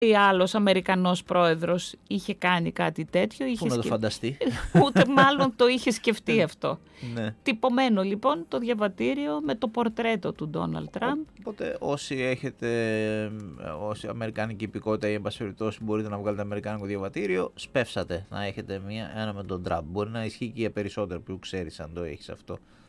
ή άλλος Αμερικανός πρόεδρος είχε κάνει κάτι τέτοιο. Πού να το φανταστεί. Ούτε μάλλον το είχε σκεφτεί αυτό. Ναι. Τυπωμένο λοιπόν το διαβατήριο με το πορτρέτο του Ντόναλντ Τραμπ. Οπότε όσοι έχετε αμερικάνικη υπηκότητα ή εν πάση περιπτώσει μπορείτε να βγάλετε αμερικάνικο διαβατήριο, σπεύσατε να έχετε ένα με τον Τραμπ. Μπορεί να ισχύει και για περισσότερο που ξέρεις αν το έχεις αυτό.